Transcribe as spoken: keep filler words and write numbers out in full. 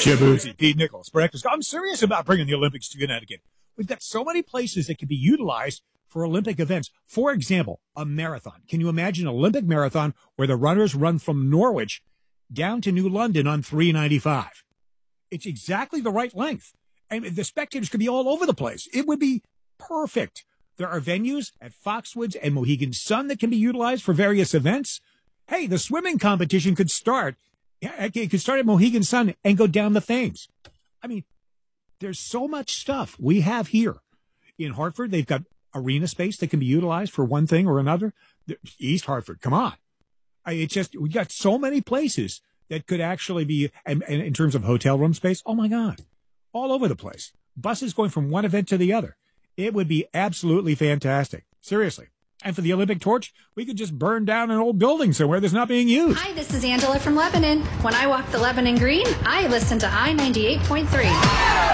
Shabuzi, Pete Nichols, breakfast. I'm serious about bringing the Olympics to Connecticut. We've got so many places that can be utilized for Olympic events. For example, a marathon. Can you imagine an Olympic marathon where the runners run from Norwich down to New London on three ninety-five? It's exactly the right length. And the spectators could be all over the place. It would be perfect. There are venues at Foxwoods and Mohegan Sun that can be utilized for various events. Hey, the swimming competition could start. It could start at Mohegan Sun and go down the Thames. I mean, there's so much stuff we have here. In Hartford, they've got arena space that can be utilized for one thing or another. East Hartford, come on. I, it's just, we got so many places that could actually be, and, and in terms of hotel room space, oh my God, all over the place. Buses going from one event to the other. It would be absolutely fantastic. Seriously. And for the Olympic torch, we could just burn down an old building somewhere that's not being used. Hi, this is Angela from Lebanon. When I walk the Lebanon Green, I listen to I ninety-eight point three.